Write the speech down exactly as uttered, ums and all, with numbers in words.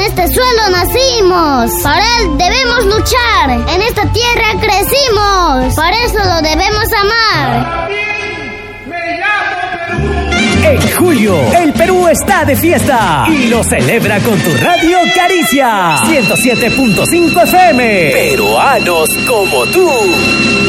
este suelo nacimos, para él debemos luchar, en esta tierra crecimos, por eso lo debemos amar. En julio, el Perú está de fiesta y lo celebra con tu radio Caricia ciento siete punto cinco F M. Peruanos como tú.